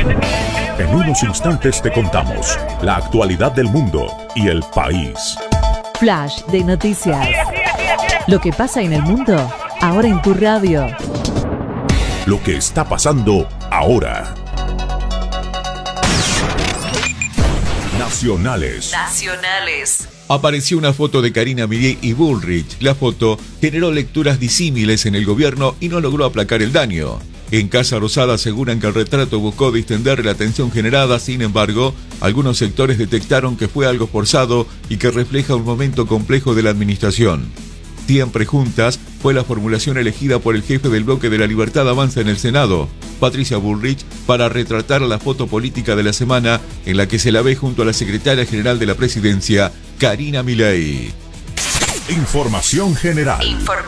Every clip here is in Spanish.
En unos instantes te contamos la actualidad del mundo y el país. Flash de noticias. Lo que pasa en el mundo, ahora en tu radio. Lo que está pasando ahora. Nacionales. Apareció una foto de Karina Milei y Bullrich. La foto generó lecturas disímiles en el gobierno y no logró aplacar el daño. En Casa Rosada aseguran que el retrato buscó distender la tensión generada, sin embargo, algunos sectores detectaron que fue algo forzado y que refleja un momento complejo de la administración. Siempre juntas fue la formulación elegida por el jefe del bloque de la Libertad Avanza en el Senado, Patricia Bullrich, para retratar la foto política de la semana en la que se la ve junto a la secretaria general de la presidencia, Karina Milei. Información general.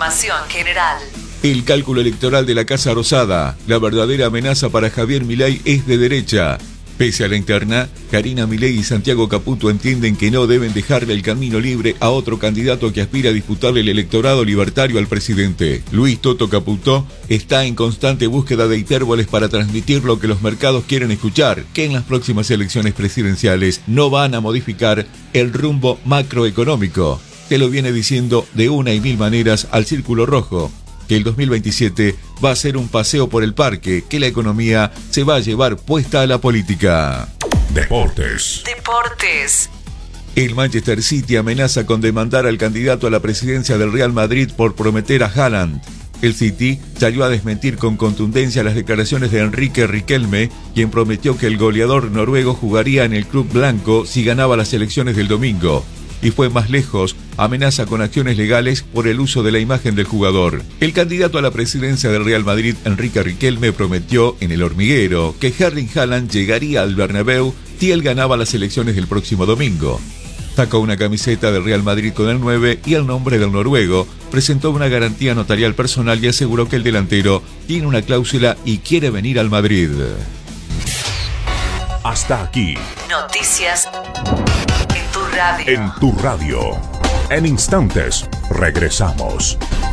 El cálculo electoral de la Casa Rosada, la verdadera amenaza para Javier Milei es de derecha. Pese a la interna, Karina Milei y Santiago Caputo entienden que no deben dejarle el camino libre a otro candidato que aspira a disputarle el electorado libertario al presidente. Luis Toto Caputo está en constante búsqueda de hipérboles para transmitir lo que los mercados quieren escuchar, que en las próximas elecciones presidenciales no van a modificar el rumbo macroeconómico. Se lo viene diciendo de una y mil maneras al Círculo Rojo, que el 2027 va a ser un paseo por el parque, que la economía se va a llevar puesta a la política. Deportes. El Manchester City amenaza con demandar al candidato a la presidencia del Real Madrid por prometer a Haaland. El City salió a desmentir con contundencia las declaraciones de Enrique Riquelme, quien prometió que el goleador noruego jugaría en el club blanco si ganaba las elecciones del domingo. Y fue más lejos, amenaza con acciones legales por el uso de la imagen del jugador. El candidato a la presidencia del Real Madrid, Enrique Riquelme, prometió en El Hormiguero que Erling Haaland llegaría al Bernabéu si él ganaba las elecciones del próximo domingo. Sacó una camiseta del Real Madrid con el 9 y el nombre del noruego, presentó una garantía notarial personal y aseguró que el delantero tiene una cláusula y quiere venir al Madrid. Hasta aquí. Noticias En tu radio. En instantes, regresamos.